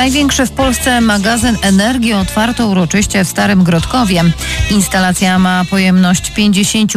Największy w Polsce magazyn energii otwarto uroczyście w Starym Grodkowie. Instalacja ma pojemność 50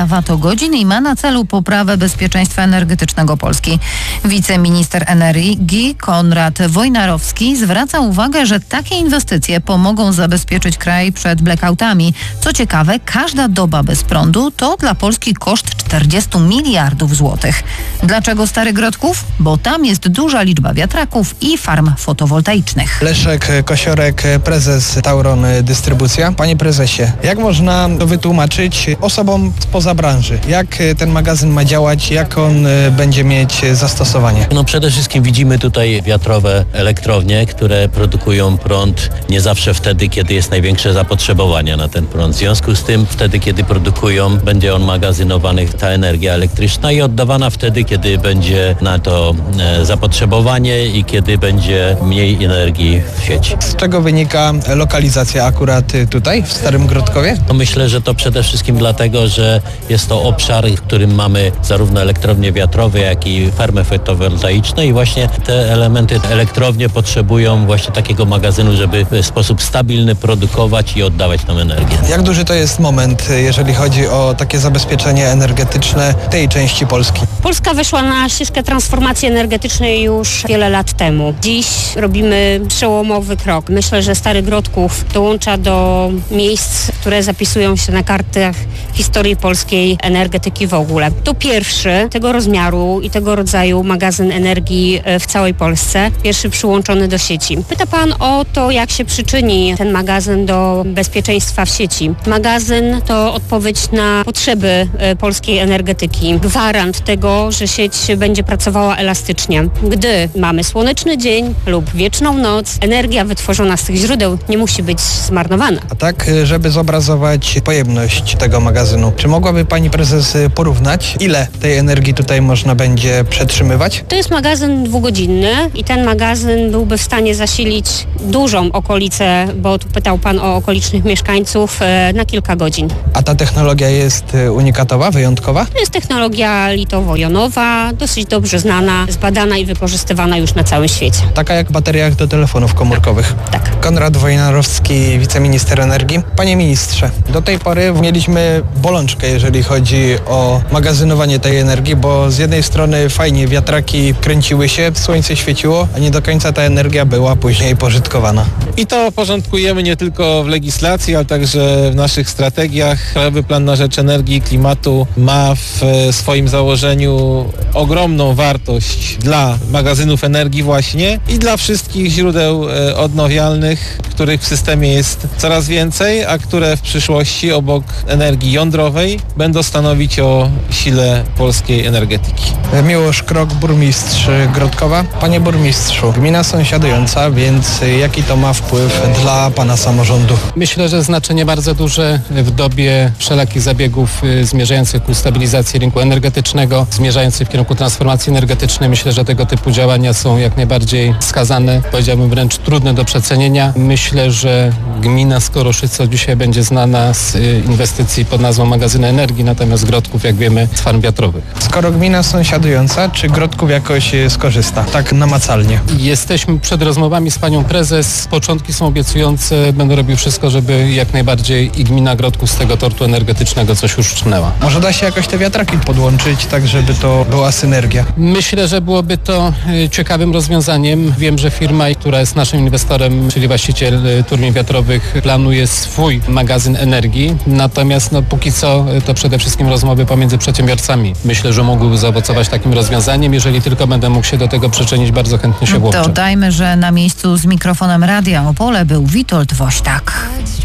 MWh i ma na celu poprawę bezpieczeństwa energetycznego Polski. Wiceminister energii Konrad Wojnarowski zwraca uwagę, że takie inwestycje pomogą zabezpieczyć kraj przed blackoutami. Co ciekawe, każda doba bez prądu to dla Polski koszt 40 miliardów złotych. Dlaczego Stary Grodków? Bo tam jest duża liczba wiatraków i farm fotowoltaicznych. Leszek Kosiorek, prezes Tauron Dystrybucja. Panie prezesie, jak można to wytłumaczyć osobom spoza branży? Jak ten magazyn ma działać? Jak on będzie mieć zastosowanie? Przede wszystkim widzimy tutaj wiatrowe elektrownie, które produkują prąd nie zawsze wtedy, kiedy jest największe zapotrzebowanie na ten prąd. W związku z tym wtedy, kiedy produkują, będzie on magazynowany, ta energia elektryczna, i oddawana wtedy, kiedy będzie na to zapotrzebowanie i kiedy będzie mniej energii w sieci. Z czego wynika lokalizacja akurat tutaj, w Starym Grodkowie? Myślę, że to przede wszystkim dlatego, że jest to obszar, w którym mamy zarówno elektrownie wiatrowe, jak i farmy fotowoltaiczne, i właśnie te elementy, elektrownie potrzebują właśnie takiego magazynu, żeby w sposób stabilny produkować i oddawać tam energię. Jak duży to jest moment, jeżeli chodzi o takie zabezpieczenie energetyczne tej części Polski? Polska weszła na ścieżkę transformacji energetycznej już wiele lat temu. Dziś robimy przełomowy krok. Myślę, że Stary Grodków dołącza do miejsc, które zapisują się na kartach historii polskiej energetyki w ogóle. To pierwszy tego rozmiaru i tego rodzaju magazyn energii w całej Polsce. Pierwszy przyłączony do sieci. Pyta pan o to, jak się przyczyni ten magazyn do bezpieczeństwa w sieci. Magazyn to odpowiedź na potrzeby polskiej energetyki. Gwarant tego, że sieć będzie pracowała elastycznie. Gdy mamy słoneczny dzień lub wieczną noc, energia wytworzona z tych źródeł nie musi być zmarnowana. A tak, żeby zobrazować pojemność tego magazynu, czy mogłaby pani prezes porównać, ile tej energii tutaj można będzie przetrzymywać? To jest magazyn dwugodzinny i ten magazyn byłby w stanie zasilić dużą okolicę, bo tu pytał pan o okolicznych mieszkańców, na kilka godzin. A ta technologia jest unikatowa, wyjątkowa? To jest technologia litowo-jonowa, dosyć dobrze znana, zbadana i wykorzystywana już na całym świecie. Taka jak w bateriach do telefonów komórkowych. Tak. Konrad Wojnarowski, wiceminister energii. Panie ministrze, do tej pory mieliśmy bolączkę, jeżeli chodzi o magazynowanie tej energii, bo z jednej strony fajnie wiatraki kręciły się, słońce świeciło, a nie do końca ta energia była później pożytkowana. I to porządkujemy nie tylko w legislacji, ale także w naszych strategiach. Krajowy Plan na rzecz Energii i Klimatu ma w swoim założeniu ogromną wartość dla magazynów energii właśnie i dla wszystkich źródeł odnawialnych, których w systemie jest coraz więcej, a które w przyszłości obok energii jądrowej będą stanowić o sile polskiej energetyki. Miłosz Krok, burmistrz Grodkowa. Panie burmistrzu, gmina sąsiadująca, więc jaki to ma wpływ dla pana samorządu? Myślę, że znaczenie bardzo duże w dobie wszelakich zabiegów zmierzających ku stabilizacji rynku energetycznego, zmierzających w kierunku transformacji energetycznej. Myślę, że tego typu działania są jak najbardziej wskazane, powiedziałbym wręcz trudne do przecenienia. Myślę, że gmina Skoroszyce dzisiaj będzie znana z inwestycji pod nazwą magazyny energii, natomiast Grodków, jak wiemy, z farm wiatrowych. Skoro gmina sąsiadująca, czy Grodków jakoś skorzysta? Tak namacalnie. Jesteśmy przed rozmowami z panią prezes. Początki są obiecujące. Będę robił wszystko, żeby jak najbardziej i gmina Grodków z tego tortu energetycznego coś uszczknęła. Może da się jakoś te wiatraki podłączyć, tak żeby to była synergia? Myślę, że byłoby to ciekawym rozwiązaniem. Wiem, że firma, która jest naszym inwestorem, czyli właściciel turbin wiatrowych, planuje swój magazyn energii. Natomiast póki co to przede wszystkim rozmowy pomiędzy przedsiębiorcami. Myślę, że mogłyby zaowocować takim rozwiązaniem. Jeżeli tylko będę mógł się do tego przyczynić, bardzo chętnie się włączę. Dodajmy, że na miejscu z mikrofonem Radia Opole był Witold Woźtak.